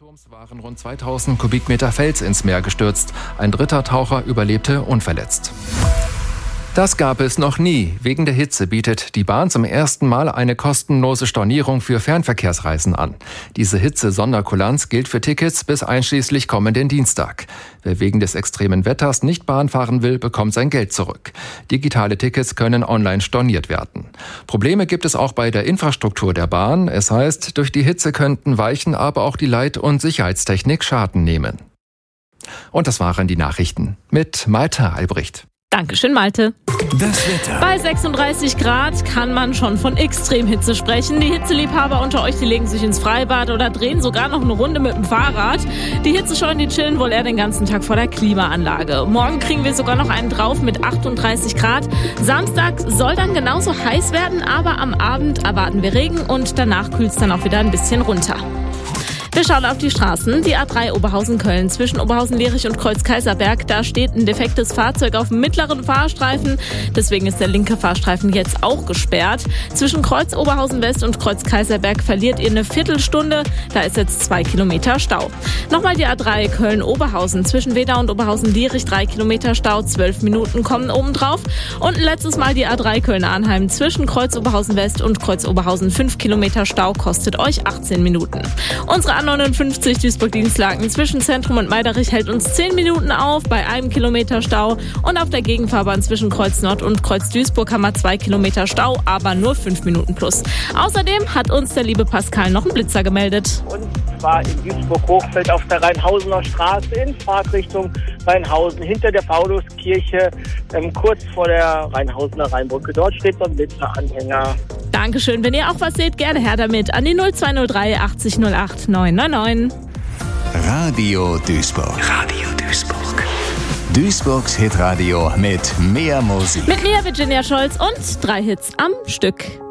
Sturms waren rund 2000 Kubikmeter Fels ins Meer gestürzt. Ein dritter Taucher überlebte unverletzt. Das gab es noch nie. Wegen der Hitze bietet die Bahn zum ersten Mal eine kostenlose Stornierung für Fernverkehrsreisen an. Diese Hitze-Sonderkulanz gilt für Tickets bis einschließlich kommenden Dienstag. Wer wegen des extremen Wetters nicht Bahn fahren will, bekommt sein Geld zurück. Digitale Tickets können online storniert werden. Probleme gibt es auch bei der Infrastruktur der Bahn. Es heißt, durch die Hitze könnten Weichen, aber auch die Leit- und Sicherheitstechnik Schaden nehmen. Und das waren die Nachrichten mit Malte Albrecht. Dankeschön, Malte. Das Wetter. Bei 36 Grad kann man schon von Extremhitze sprechen. Die Hitzeliebhaber unter euch, die legen sich ins Freibad oder drehen sogar noch eine Runde mit dem Fahrrad. Die Hitzescheuen, die chillen wohl eher den ganzen Tag vor der Klimaanlage. Morgen kriegen wir sogar noch einen drauf mit 38 Grad. Samstag soll dann genauso heiß werden, aber am Abend erwarten wir Regen und danach kühlt es dann auch wieder ein bisschen runter. Wir schauen auf die Straßen. Die A3 Oberhausen-Köln zwischen Oberhausen-Lierich und Kreuz-Kaiserberg. Da steht ein defektes Fahrzeug auf dem mittleren Fahrstreifen. Deswegen ist der linke Fahrstreifen jetzt auch gesperrt. Zwischen Kreuz Oberhausen-West und Kreuz-Kaiserberg verliert ihr eine Viertelstunde. Da ist jetzt 2 Kilometer Stau. Nochmal die A3 Köln-Oberhausen zwischen Wedau und Oberhausen-Lierich 3 Kilometer Stau. 12 Minuten kommen obendrauf. Und ein letztes Mal die A3 Köln-Arnheim zwischen Kreuz Oberhausen-West und Kreuz Oberhausen 5 Kilometer Stau kostet euch 18 Minuten. Unsere A59 Duisburg-Dienstlaken zwischen Zentrum und Meiderich hält uns 10 Minuten auf bei 1 Kilometer Stau. Und auf der Gegenfahrbahn zwischen Kreuz Nord und Kreuz Duisburg haben wir 2 Kilometer Stau, aber nur 5 Minuten plus. Außerdem hat uns der liebe Pascal noch einen Blitzer gemeldet. Und zwar in Duisburg-Hochfeld auf der Rheinhausener Straße in Fahrtrichtung Rheinhausen hinter der Pauluskirche, kurz vor der Rheinhausener Rheinbrücke. Dort steht so ein Blitzeranhänger. Dankeschön. Wenn ihr auch was seht, gerne her damit an die 0203 80 08 999. Radio Duisburg. Radio Duisburg. Duisburgs Hitradio mit mehr Musik. Mit mir, Virginia Scholz, und 3 Hits am Stück.